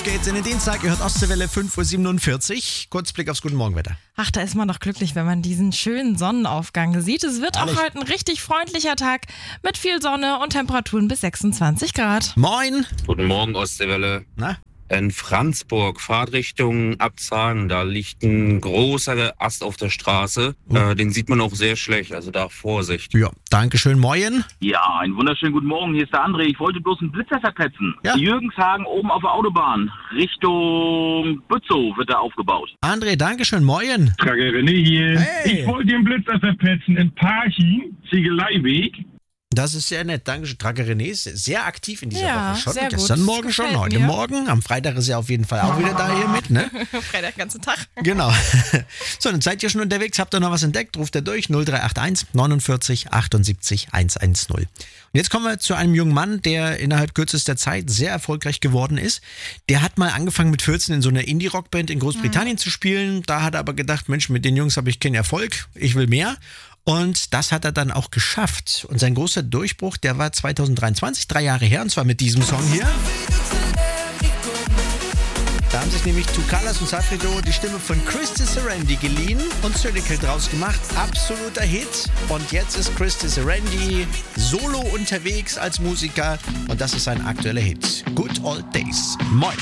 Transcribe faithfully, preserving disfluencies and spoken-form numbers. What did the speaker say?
Auf geht's in den Dienstag. Ihr hört Ostseewelle fünf Uhr siebenundvierzig. Kurz Blick aufs Guten Morgenwetter. Ach, da ist man doch glücklich, wenn man diesen schönen Sonnenaufgang sieht. Es wird Ehrlich? auch heute ein richtig freundlicher Tag mit viel Sonne und Temperaturen bis sechsundzwanzig Grad. Moin. Guten Morgen, Ostseewelle. Na? In Franzburg, Fahrtrichtung Abzahn, da liegt ein großer Ast auf der Straße. Oh. Äh, den sieht man auch sehr schlecht, also da Vorsicht. Ja, danke schön. Moin. Ja, einen wunderschönen guten Morgen. Hier ist der André. Ich wollte bloß einen Blitzer verpetzen. Ja. Jürgenshagen oben auf der Autobahn. Richtung Bützow wird da aufgebaut. André, danke schön. Moin. Trager René hier. Hey. Ich wollte den Blitzer verpetzen in Parchim, Ziegeleiweg. Das ist sehr nett. Dankeschön. Trager René ist sehr aktiv in dieser Ja, Woche schon. sehr gut. Gestern Das Morgen schon, gefällt heute mir. Morgen. Am Freitag ist er auf jeden Fall auch wieder da hier mit, ne? Freitag, ganzen Tag. Genau. So, dann seid ihr schon unterwegs. Habt ihr noch was entdeckt? Ruft er durch. null drei acht eins neunundvierzig achtundsiebzig hundertzehn. Und jetzt kommen wir zu einem jungen Mann, der innerhalb kürzester Zeit sehr erfolgreich geworden ist. Der hat mal angefangen mit vierzehn in so einer Indie-Rockband in Großbritannien mhm. zu spielen. Da hat er aber gedacht, Mensch, mit den Jungs habe ich keinen Erfolg. Ich will mehr. Und das hat er dann auch geschafft. Und sein großer Durchbruch, der war zweitausenddreiundzwanzig, drei Jahre her, und zwar mit diesem Song hier. Da haben sich nämlich Two Colors und Safrido die Stimme von Christy Serendi geliehen und Cynical draus gemacht. Absoluter Hit. Und jetzt ist Christy Serendi solo unterwegs als Musiker. Und das ist sein aktueller Hit. Good Old Days. Moin.